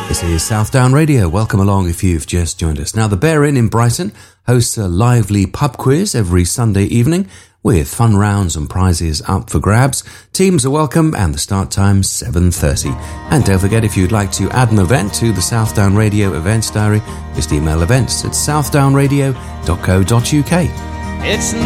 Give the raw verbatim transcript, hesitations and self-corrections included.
This is Southdown Radio. Welcome along if you've just joined us. Now, the Bear Inn in Brighton hosts a lively pub quiz every Sunday evening with fun rounds and prizes up for grabs. Teams are welcome and the start time's seven thirty. And don't forget, if you'd like to add an event to the Southdown Radio events diary, just email events at southdown radio dot co dot uk. It's